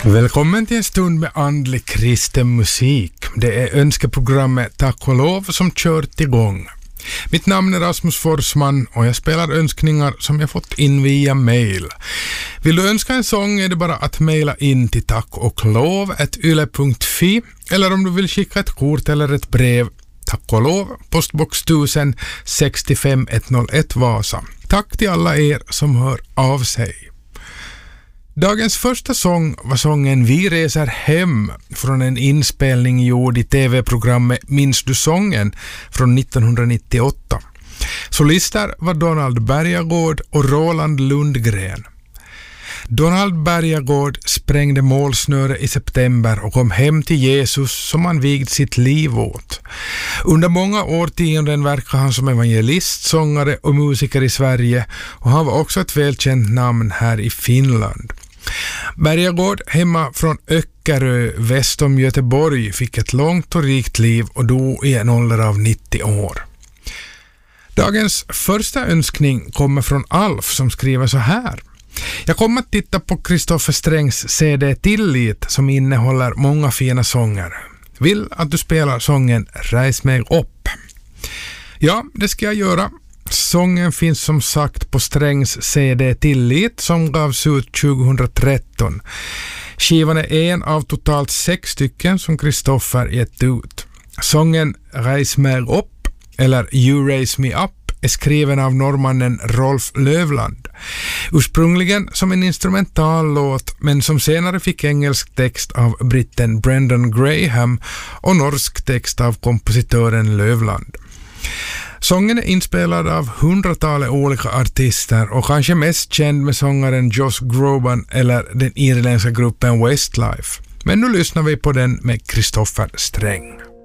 Välkommen till en stund med andlig kristen musik. Det är önskeprogrammet Tack och lov som kört igång. Mitt namn är Rasmus Forsman och jag spelar önskningar som jag fått in via mail. Vill du önska en sång är det bara att mejla in till tackoglov@yle.fi eller om du vill skicka ett kort eller ett brev. Tack och lov, postbox 1000 65 101 Vasa. Tack till alla er som hör av sig. Dagens första sång var sången Vi reser hem från en inspelning gjord i tv-programmet Minns du sången från 1998. Solister var Donald Bergagård och Roland Lundgren. Donald Bergagård sprängde målsnöre i september och kom hem till Jesus som han vigd sitt liv åt. Under många årtionden verkade han som evangelist, sångare och musiker i Sverige och han var också ett välkänt namn här i Finland. Bergagård, hemma från Öckerö väst om Göteborg, fick ett långt och rikt liv och dog i en ålder av 90 år. Dagens första önskning kommer från Alf som skriver så här. Jag kommer att titta på Kristoffer Strängs CD Tillit som innehåller många fina sånger. Vill att du spelar sången Räs mig upp. Ja, det ska jag göra. Sången finns som sagt på Strängs CD Tillit som gavs ut 2013. Skivan är en av totalt 6 stycken som Kristoffer gett ut. Sången Räs mig upp eller You Raise Me Up är skriven av norrmannen Rolf Lövland. Ursprungligen som en instrumental låt men som senare fick engelsk text av britten Brendan Graham och norsk text av kompositören Lövland. Sången är inspelad av 100-talet olika artister och kanske mest känd med sångaren Josh Groban eller den irländska gruppen Westlife. Men nu lyssnar vi på den med Kristoffer Sträng.